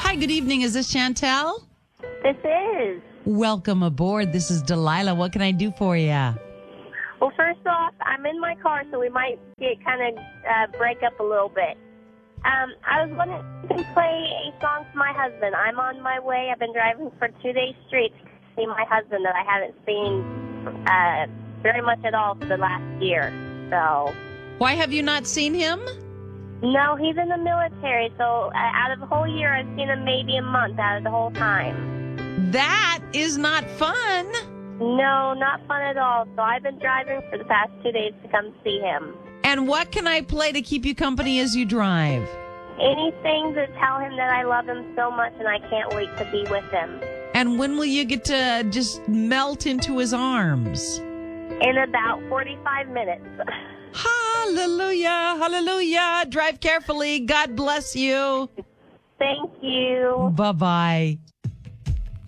Hi, good evening. Is this Chantel? This is. Welcome aboard. This is Delilah. What can I do for you? Well, first off, I'm in my car, so we might get kind of break up a little bit. I was wondering if you can play a song for my husband. I'm on my way. I've been driving for 2 days straight to see my husband that I haven't seen very much at all for the last year. So. Why have you not seen him? No, he's in the military, so out of the whole year, I've seen him maybe a month out of the whole time. That is not fun. No, not fun at all. So I've been driving for the past 2 days to come see him. And what can I play to keep you company as you drive? Anything to tell him that I love him so much and I can't wait to be with him. And when will you get to just melt into his arms? In about 45 minutes. Hallelujah, hallelujah. Drive carefully. God bless you. Thank you. Bye-bye.